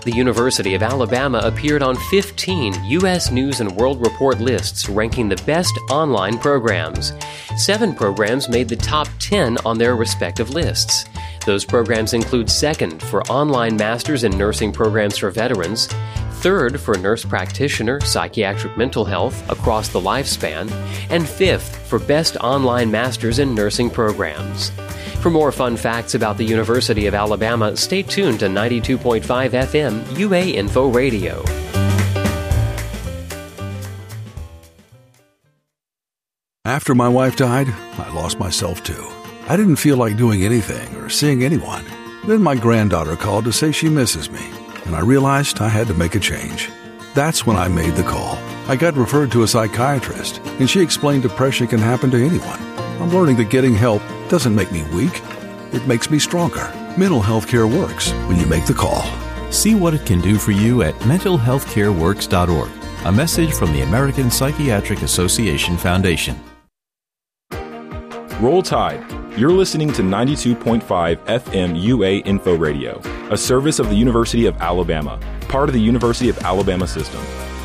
The University of Alabama appeared on 15 U.S. News and World Report lists ranking the best online programs. 7 programs made the top 10 on their respective lists. Those programs include second for online Masters in Nursing programs for veterans, third for nurse practitioner, psychiatric mental health across the lifespan, and fifth for best online Masters in Nursing programs. For more fun facts about the University of Alabama, stay tuned to 92.5 FM UA Info Radio. After my wife died, I lost myself too. I didn't feel like doing anything or seeing anyone. Then my granddaughter called to say she misses me, and I realized I had to make a change. That's when I made the call. I got referred to a psychiatrist, and she explained depression can happen to anyone. I'm learning that getting help doesn't make me weak. It makes me stronger. Mental health care works when you make the call. See what it can do for you at mentalhealthcareworks.org. A message from the American Psychiatric Association Foundation. Roll Tide. You're listening to 92.5 FM UA Info Radio, a service of the University of Alabama, part of the University of Alabama system.